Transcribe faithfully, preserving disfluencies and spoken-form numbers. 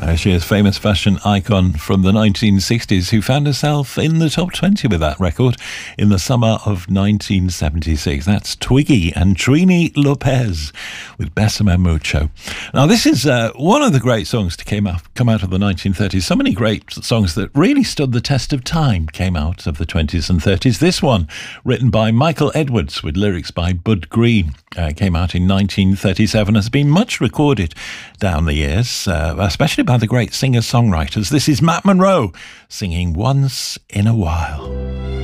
Uh, she is a famous fashion icon from the nineteen sixties who found herself in the top twenty with that record in the summer of nineteen seventy-six. That's Twiggy and Trini Lopez with Besame Mucho. Now, this is uh, one of the great songs to came out, come out of the nineteen thirties. So many great songs that really stood the test of time came out of the twenties and thirties. This one, written by Michael Edwards with lyrics by Bud Green, uh, came out in nineteen thirty-seven, has been much recorded down the years, uh, especially by the great singer-songwriters. This is Matt Monro singing Once in a While.